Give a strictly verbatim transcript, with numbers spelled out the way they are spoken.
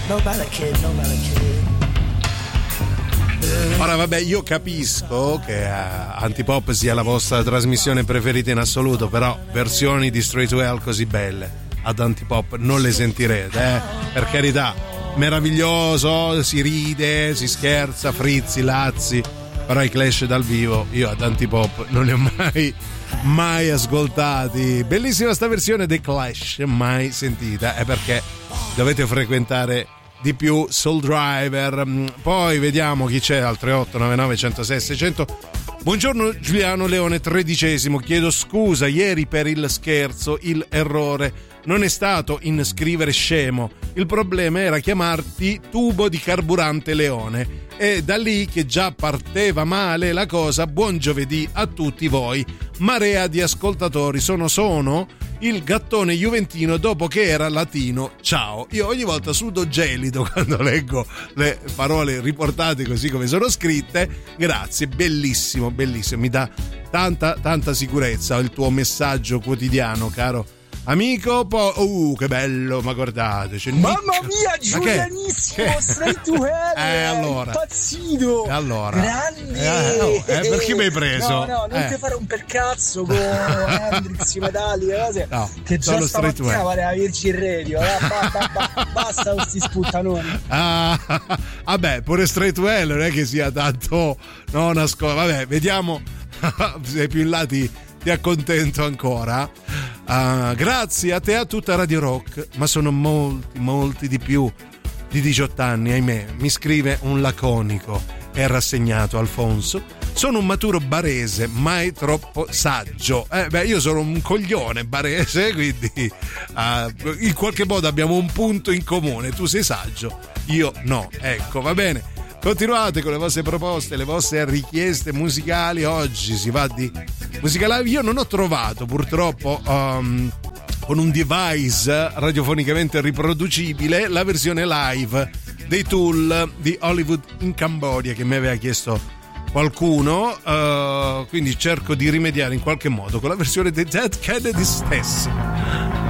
No bad kid, no bad kid. Ora vabbè, io capisco che uh, Antipop sia la vostra trasmissione preferita in assoluto, però versioni di Stray to Hell così belle ad Antipop non le sentirete, eh? Per carità, meraviglioso, si ride, si scherza, frizzi, lazzi, però i Clash dal vivo io ad Antipop non li ho mai mai ascoltati. Bellissima sta versione dei Clash, mai sentita, è perché dovete frequentare di più Soul Driver. Poi vediamo chi c'è al tre otto nove nove uno zero sei sei zero zero. Buongiorno Giuliano Leone tredicesimo, chiedo scusa ieri per il scherzo, il errore non è stato in scrivere scemo, il problema era chiamarti tubo di carburante Leone, e da lì che già parteva male la cosa. Buon giovedì a tutti voi, marea di ascoltatori, sono sono il gattone juventino dopo che era latino, ciao. Io ogni volta sudo gelido quando leggo le parole riportate così come sono scritte. Grazie, bellissimo, bellissimo, mi dà tanta tanta sicurezza il tuo messaggio quotidiano, caro amico. Poi uh che bello, ma guardate, c'è mamma Nick. mia, giulianissimo, Stray to Hell, eh allora impazzito, e allora grande, eh, no, eh, per chi mi hai preso? No no, non eh. ti fare un per cazzo con Hendrix, i metalli, le cose, no, che già stamattina pare la Virgin Radio, eh, ba, ba, ba, basta questi sputtanoni. Ah, vabbè, pure Stray to Hell non è che sia tanto, no, nascosto. Vabbè, vediamo se più in là ti, ti accontento ancora. Uh, grazie a te e a tutta Radio Rock, ma sono molti, molti di più di diciotto anni, ahimè, mi scrive un laconico e rassegnato Alfonso. Sono un maturo barese, mai troppo saggio. Eh, beh, io sono un coglione barese, quindi uh, in qualche modo abbiamo un punto in comune. Tu sei saggio, io no. Ecco, va bene. Continuate con le vostre proposte, le vostre richieste musicali. Oggi si va di musica live. Io non ho trovato purtroppo um, con un device radiofonicamente riproducibile la versione live dei Tool di Hollywood in Cambodia che mi aveva chiesto qualcuno, uh, quindi cerco di rimediare in qualche modo con la versione dei Dead Kennedy stessi.